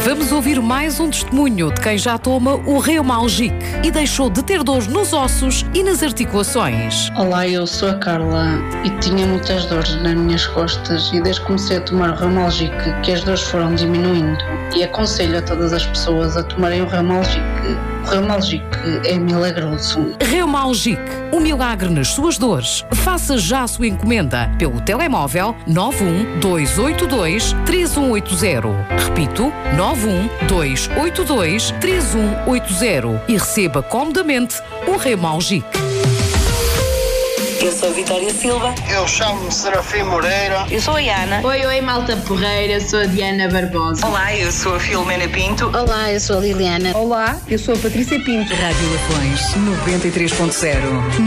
Vamos ouvir mais um testemunho de quem já toma o Reumalgic e deixou de ter dores nos ossos e nas articulações. Olá, eu sou a Carla e tinha muitas dores nas minhas costas e desde que comecei a tomar o Reumalgic que as dores foram diminuindo e aconselho a todas as pessoas a tomarem o Reumalgic. O Reumalgic é milagroso. Reumalgic, um milagre nas suas dores. Faça já a sua encomenda pelo telemóvel 912823180. Repito, 912823180 e receba comodamente o Reumalgic. Eu sou a Vitória Silva. Eu chamo-me Serafim Moreira. Eu sou a Ana. Oi, malta porreira, eu sou a Diana Barbosa. Olá, eu sou a Filomena Pinto. Olá, eu sou a Liliana. Olá, eu sou a Patrícia Pinto. Rádio Lafões 93.0,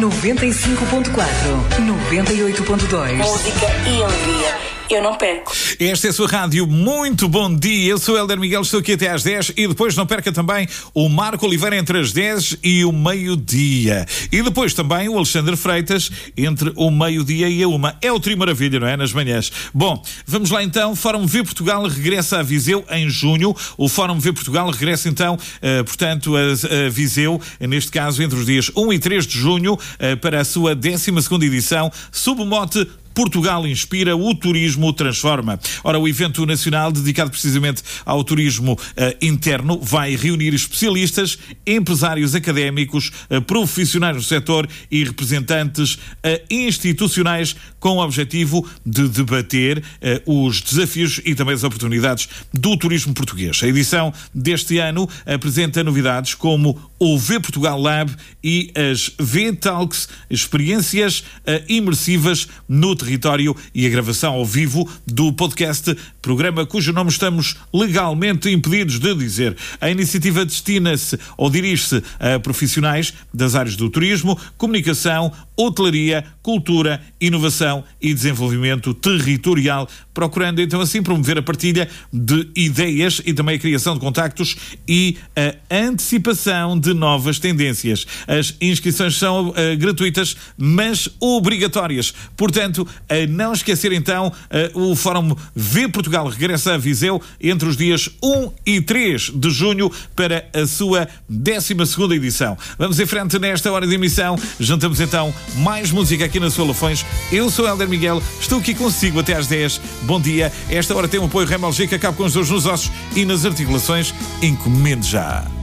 95.4, 98.2. Música e alegria. Eu não perco. Esta é a sua rádio. Muito bom dia. Eu sou o Hélder Miguel, estou aqui até às 10 e depois não perca também o Marco Oliveira entre as 10 e o meio-dia. E depois também o Alexandre Freitas entre o meio-dia e a 1. É o trio maravilha, não é? Nas manhãs. Bom, vamos lá então. Fórum V Portugal regressa a Viseu em junho. O Fórum V Portugal regressa então, portanto, a Viseu, neste caso entre os dias 1 e 3 de junho, para a sua 12ª edição, sob o mote Portugal inspira, o turismo transforma. Ora, o evento nacional dedicado precisamente ao turismo interno vai reunir especialistas, empresários académicos, profissionais do setor e representantes institucionais com o objetivo de debater os desafios e também as oportunidades do turismo português. A edição deste ano apresenta novidades como o V Portugal Lab e as V-Talks, experiências imersivas no território e a gravação ao vivo do podcast, programa cujo nome estamos legalmente impedidos de dizer. A iniciativa destina-se ou dirige-se a profissionais das áreas do turismo, comunicação, hotelaria, cultura, inovação e desenvolvimento territorial, procurando então assim promover a partilha de ideias e também a criação de contactos e a antecipação de novas tendências. As inscrições são gratuitas, mas obrigatórias. Portanto, a não esquecer então, o Fórum V Portugal regressa a Viseu entre os dias 1 e 3 de junho para a sua 12ª edição. Vamos em frente nesta hora de emissão. Juntamos então mais música aqui na sua Lafões. Eu sou o Hélder Miguel, estou aqui consigo até às 10. Bom dia. Esta hora tem um apoio Reumalgic, acaba com os dores nos ossos e nas articulações. Encomende já.